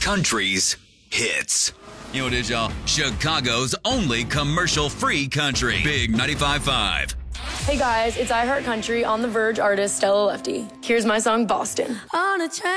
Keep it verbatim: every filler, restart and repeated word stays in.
Country's hits. You know what it is, y'all? Chicago's only commercial-free country. Big ninety-five point five. Hey guys, it's iHeart Country on the Verge artist Stella Lefty. Here's my song Boston. On a train.